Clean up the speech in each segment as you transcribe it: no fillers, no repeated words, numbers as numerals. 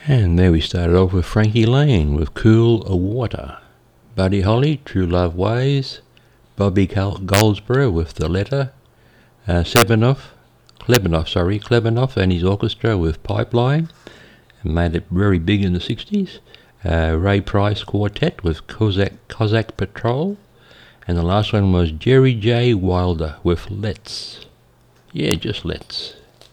And there we started off with Frankie Lane with Cool Water. Buddy Holly, True Love Ways. Bobby Goldsboro with The Letter. Klebanoff and his orchestra with Pipeline. And made it very big in the 60s. Ray Price Quartet with Cossack Patrol. And the last one was Jerry J. Wilder with Let's. Yeah, just Let's.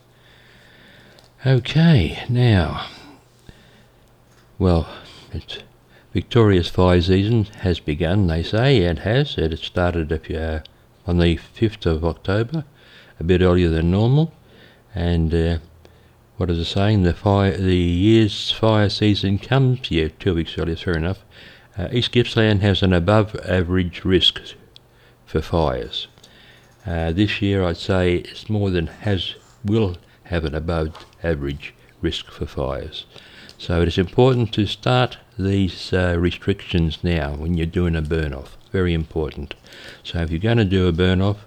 Okay, now, well, it's Victoria's fire season has begun, they say. It has. It started on the 5th of October, a bit earlier than normal. And what is it saying? The year's fire season comes, 2 weeks earlier, fair enough. East Gippsland has an above average risk for fires. This year I'd say it's more than will have an above average risk for fires. So it is important to start these restrictions now when you're doing a burn-off. Very important. So if you're going to do a burn-off,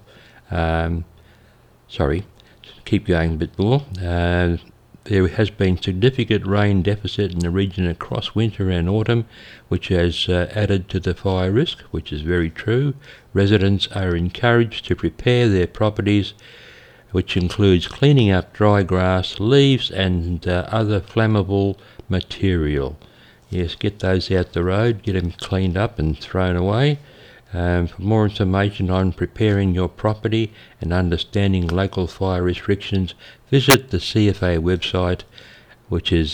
keep going a bit more. There has been significant rain deficit in the region across winter and autumn, which has added to the fire risk, which is very true. Residents are encouraged to prepare their properties, which includes cleaning up dry grass, leaves and other flammable material. Yes, get those out the road, get them cleaned up and thrown away. For more information on preparing your property and understanding local fire restrictions, visit the CFA website, which is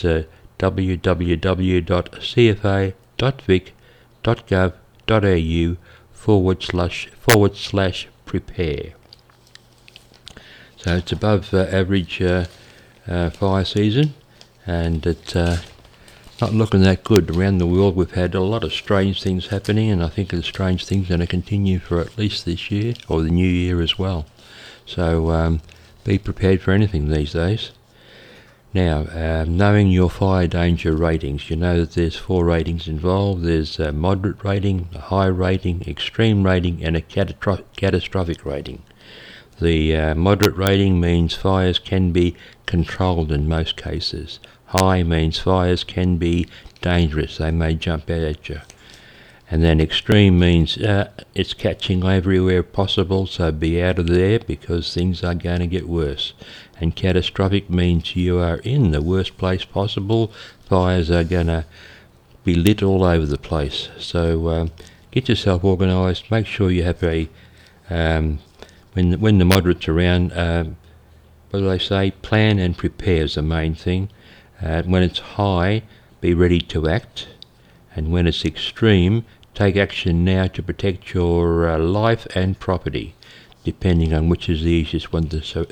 www.cfa.vic.gov.au/prepare. So it's above average fire season, and it's not looking that good. Around the world we've had a lot of strange things happening, and I think the strange things are going to continue for at least this year, or the new year as well. So be prepared for anything these days. Now, knowing your fire danger ratings, you know that there's 4 ratings involved. There's a moderate rating, a high rating, extreme rating, and a catastrophic rating. The moderate rating means fires can be controlled in most cases. High means fires can be dangerous. They may jump out at you. And then extreme means it's catching everywhere possible, so be out of there because things are going to get worse. And catastrophic means you are in the worst place possible. Fires are going to be lit all over the place. So get yourself organised. Make sure you have a... when the moderate's around, what do they say? Plan and prepare is the main thing. When it's high, be ready to act. And when it's extreme, take action now to protect your life and property, depending on which is the easiest one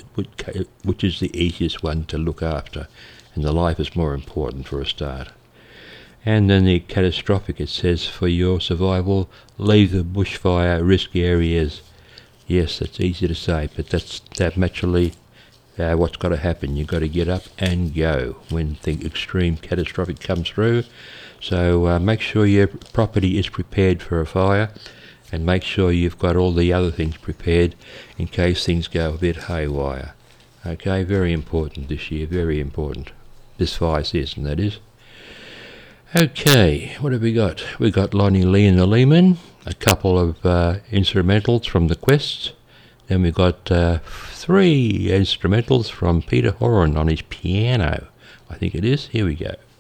to look after. And the life is more important for a start. And then the catastrophic, it says, for your survival, leave the bushfire risk areas. Yes, that's easy to say, but that's naturally what's got to happen. You've got to get up and go when the extreme catastrophic comes through. So make sure your property is prepared for a fire, and make sure you've got all the other things prepared in case things go a bit haywire. Okay, very important this year, very important. This fire season, that is. Okay, what have we got? We've got Lonnie Lee and the Leemen, a couple of instrumentals from the Quests. Then we've got 3 instrumentals from Peter Horan on his piano. I think it is. Here we go.